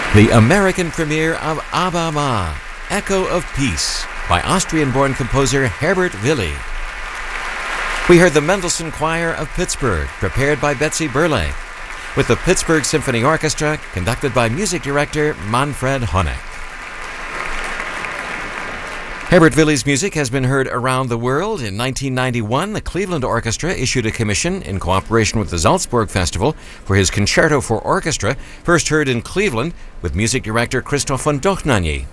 The American premiere of Aber Ma, Echo of Peace, by Austrian-born composer Herbert Willi. We heard the Mendelssohn Choir of Pittsburgh, prepared by Betsy Burleigh, with the Pittsburgh Symphony Orchestra, conducted by music director Manfred Honeck. Herbert Willi's music has been heard around the world. In 1991, the Cleveland Orchestra issued a commission in cooperation with the Salzburg Festival for his Concerto for Orchestra, first heard in Cleveland with music director Christoph von Dohnanyi.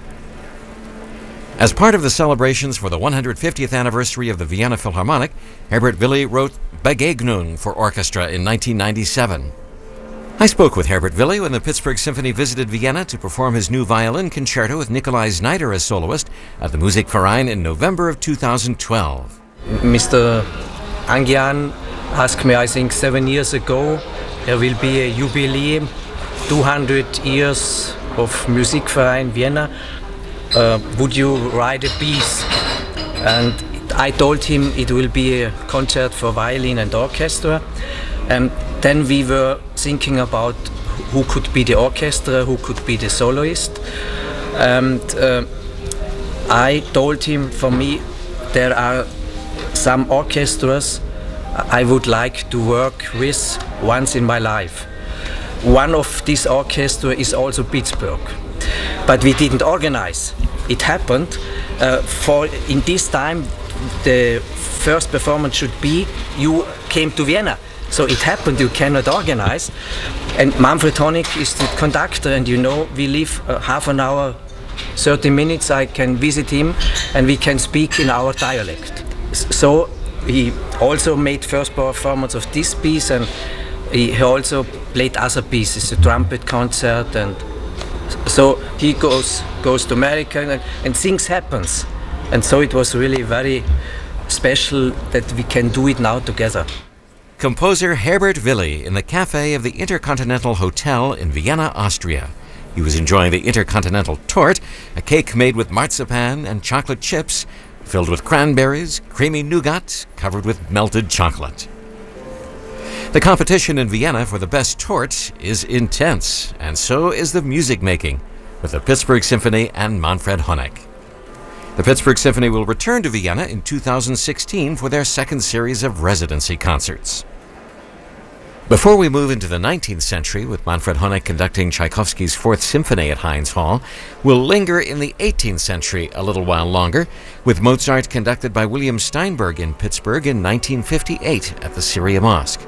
As part of the celebrations for the 150th anniversary of the Vienna Philharmonic, Herbert Willi wrote Begegnung for orchestra in 1997. I spoke with Herbert Willi when the Pittsburgh Symphony visited Vienna to perform his new violin concerto with Nikolai Znaider as soloist at the Musikverein in November of 2012. Mr. Angian asked me, I think 7 years ago, there will be a jubileum, 200 years of Musikverein Vienna. Would you write a piece? And I told him it will be a concert for violin and orchestra. And then we were thinking about who could be the orchestra, who could be the soloist. And I told him, for me, there are some orchestras I would like to work with once in my life. One of these orchestras is also Pittsburgh. But we didn't organize. It happened. In this time, the first performance should be, you came to Vienna. So it happened, you cannot organize. And Manfred Honeck is the conductor, and you know, we live half an hour, 30 minutes, I can visit him, and we can speak in our dialect. So he also made first performance of this piece, and he also played other pieces, a trumpet concert, and so he goes to America, and things happens. And so it was really very special that we can do it now together. Composer Herbert Willi in the cafe of the Intercontinental Hotel in Vienna, Austria. He was enjoying the Intercontinental Torte, a cake made with marzipan and chocolate chips, filled with cranberries, creamy nougat, covered with melted chocolate. The competition in Vienna for the best torte is intense, and so is the music making, with the Pittsburgh Symphony and Manfred Honeck. The Pittsburgh Symphony will return to Vienna in 2016 for their second series of residency concerts. Before we move into the 19th century, with Manfred Honeck conducting Tchaikovsky's Fourth Symphony at Heinz Hall, we'll linger in the 18th century a little while longer, with Mozart conducted by William Steinberg in Pittsburgh in 1958 at the Syria Mosque.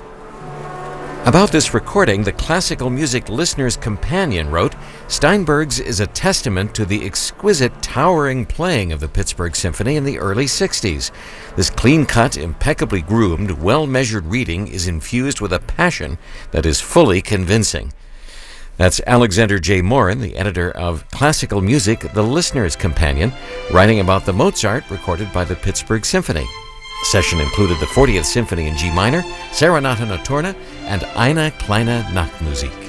About this recording, the Classical Music Listener's Companion wrote, Steinberg's is a testament to the exquisite, towering playing of the Pittsburgh Symphony in the early 60s. This clean-cut, impeccably groomed, well-measured reading is infused with a passion that is fully convincing. That's Alexander J. Morin, the editor of Classical Music, The Listener's Companion, writing about the Mozart recorded by the Pittsburgh Symphony. The session included the 40th Symphony in G minor, Serenata Notturna, and Eine kleine Nachtmusik.